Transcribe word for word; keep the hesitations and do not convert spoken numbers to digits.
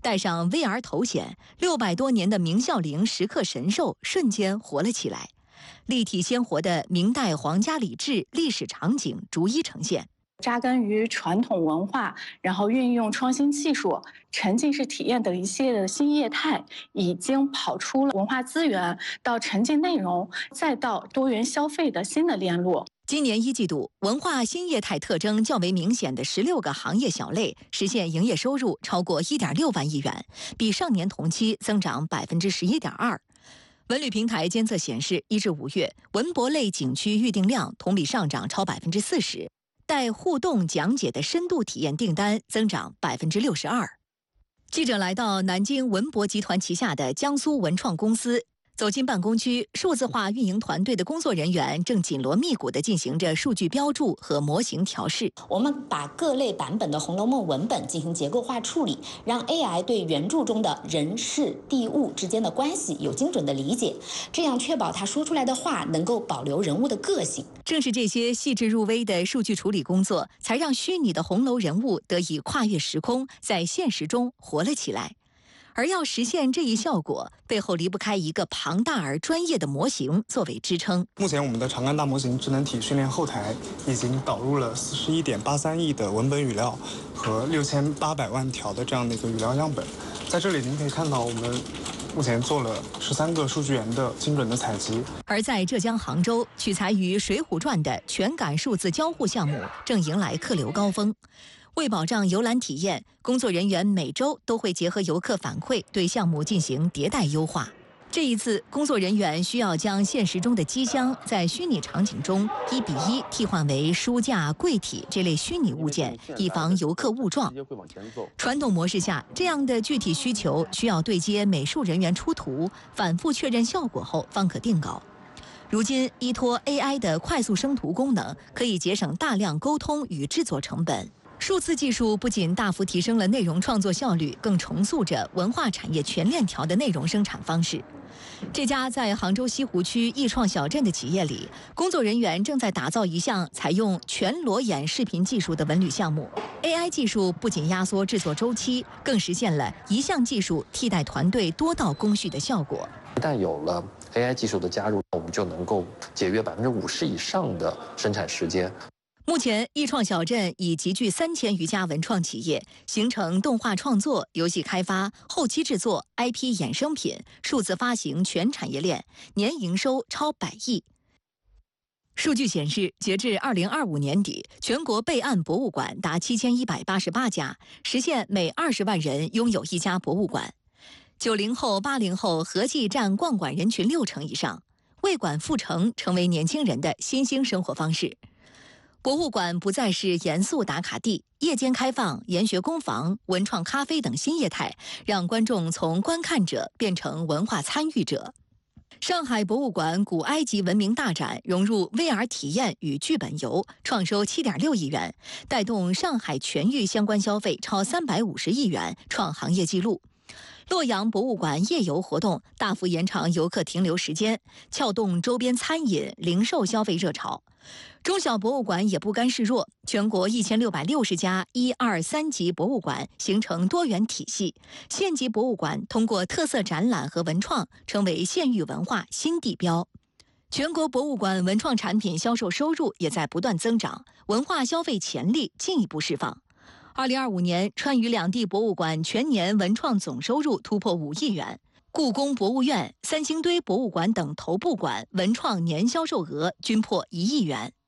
戴上 V R 头显，六百多年的明孝陵石刻神兽瞬间活了起来，立体鲜活的明代皇家礼制历史场景逐一呈现。 扎根于传统文化，然后运用创新技术，沉浸式体验等一系列的新业态，已经跑出了文化资源到沉浸内容，再到多元消费的新的链路。 今年一季度，文化新业态特征较为明显的十六个行业小类实现营业收入超过一点六万亿元，比上年同期增长百分之十一点二。文旅平台监测显示，一至五月，文博类景区预订量同比上涨超百分之四十。带互动讲解的深度体验订单增长百分之六十二。记者来到南京文博集团旗下的江苏文创公司，走进办公区，数字化运营团队的工作人员正紧锣密鼓地进行着数据标注和模型调试。 我们把各类版本的《红楼梦》文本进行结构化处理，让 A I 对原著中的人事地物之间的关系有精准的理解，这样确保他说出来的话能够保留人物的个性。 正是这些细致入微的数据处理工作，才让虚拟的红楼人物得以跨越时空，在现实中活了起来。而要实现这一效果，背后离不开一个庞大而专业的模型作为支撑。 目前我们的长按大模型智能体训练后台已经导入了四十一点八三亿的文本语料和六千八百万条的这样的一个语料样本。在这里您可以看到，我们目前做了十三个数据源的精准的采集。 而在浙江杭州，取材于《水浒传》的全感数字交互项目正迎来客流高峰。为保障游览体验，工作人员每周都会结合游客反馈，对项目进行迭代优化。这一次，工作人员需要将现实中的机箱在虚拟场景中一比一替换为书架、柜体这类虚拟物件，以防游客误撞。传统模式下，这样的具体需求需要对接美术人员出图，反复确认效果后方可定稿。如今，依托 A I 的快速生图功能，可以节省大量沟通与制作成本。数字技术不仅大幅提升了内容创作效率，更重塑着文化产业全链条的内容生产方式。这家在杭州西湖区易创小镇的企业里，工作人员正在打造一项采用全裸眼视频技术的文旅项目。A I 技术不仅压缩制作周期，更实现了一项技术替代团队多道工序的效果。 一旦有了 A I 技术的加入，我们就能够节约百分之五十以上的生产时间。 目前，易创小镇已集聚三千余家文创企业，形成动画创作、游戏开发、后期制作、I P 衍生品、数字发行全产业链，年营收超百亿。数据显示，截至二零二五年底，全国备案博物馆达七千一百八十八家，实现每二十万人拥有一家博物馆。九零后、八零后合计占逛馆人群六成以上，为馆复城成为年轻人的新兴生活方式。博物馆不再是严肃打卡地，夜间开放、研学工坊、文创咖啡等新业态，让观众从观看者变成文化参与者。上海博物馆古埃及文明大展融入 V R 体验与剧本游，创收 七点六亿元，带动上海全域相关消费超三百五十亿元，创行业纪录。洛阳博物馆夜游活动大幅延长游客停留时间，撬动周边餐饮、零售消费热潮。中小博物馆也不甘示弱，全国一千六百六十家一二三级博物馆形成多元体系，县级博物馆通过特色展览和文创，成为县域文化新地标。全国博物馆文创产品销售收入也在不断增长，文化消费潜力进一步释放。二零二五年，川渝两地博物馆全年文创总收入突破五亿元，故宫博物院、三星堆博物馆等头部馆文创年销售额均破一亿元。